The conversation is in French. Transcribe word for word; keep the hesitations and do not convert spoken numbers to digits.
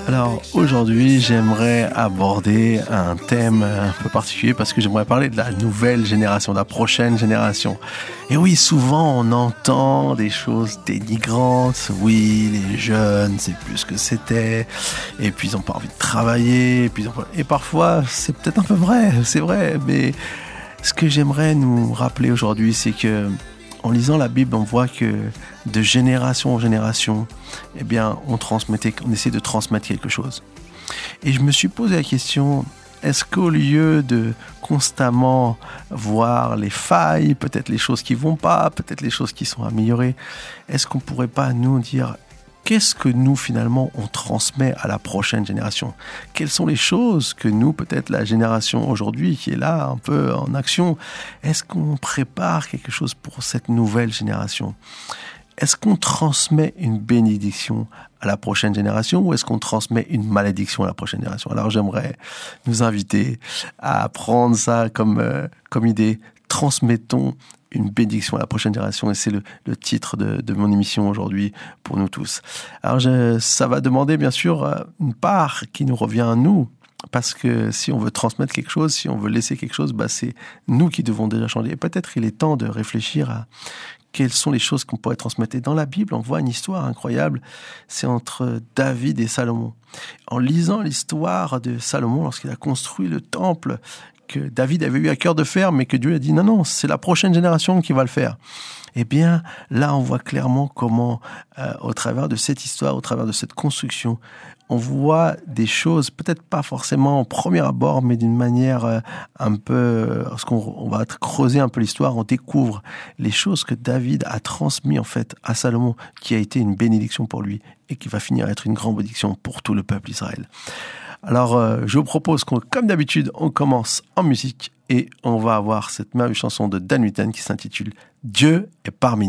Alors aujourd'hui, j'aimerais aborder un thème un peu particulier parce que j'aimerais parler de la nouvelle génération, de la prochaine génération. Et oui, souvent on entend des choses dénigrantes. Oui, les jeunes, c'est plus ce que c'était. Et puis ils n'ont pas envie de travailler. Et, puis ils ont pas... et parfois, c'est peut-être un peu vrai, c'est vrai. Mais ce que j'aimerais nous rappeler aujourd'hui, c'est que en lisant la Bible, on voit que de génération en génération, eh bien, on transmettait, on essaie de transmettre quelque chose. Et je me suis posé la question, est-ce qu'au lieu de constamment voir les failles, peut-être les choses qui vont pas, peut-être les choses qui sont améliorées, est-ce qu'on pourrait pas nous dire qu'est-ce que nous, finalement, on transmet à la prochaine génération? Quelles sont les choses que nous, peut-être la génération aujourd'hui qui est là, un peu en action, est-ce qu'on prépare quelque chose pour cette nouvelle génération? Est-ce qu'on transmet une bénédiction à la prochaine génération ou est-ce qu'on transmet une malédiction à la prochaine génération? Alors, j'aimerais nous inviter à prendre ça comme, euh, comme idée. Transmettons une bénédiction à la prochaine génération et c'est le, le titre de, de mon émission aujourd'hui pour nous tous. Alors je, ça va demander bien sûr une part qui nous revient à nous parce que si on veut transmettre quelque chose, si on veut laisser quelque chose, bah c'est nous qui devons déjà changer. Et peut-être il est temps de réfléchir à quelles sont les choses qu'on pourrait transmettre. Et dans la Bible, on voit une histoire incroyable, c'est entre David et Salomon. En lisant l'histoire de Salomon lorsqu'il a construit le temple que David avait eu à cœur de faire, mais que Dieu a dit non, non, c'est la prochaine génération qui va le faire. Eh bien, là, on voit clairement comment, euh, au travers de cette histoire, au travers de cette construction, on voit des choses, peut-être pas forcément au premier abord, mais d'une manière euh, un peu, lorsqu'on on va creuser un peu l'histoire, on découvre les choses que David a transmis en fait à Salomon, qui a été une bénédiction pour lui et qui va finir à être une grande bénédiction pour tout le peuple d'Israël. Alors, euh, je vous propose qu'on, comme d'habitude, on commence en musique et on va avoir cette merveilleuse chanson de Dan Hutten qui s'intitule « Dieu est parmi nous ».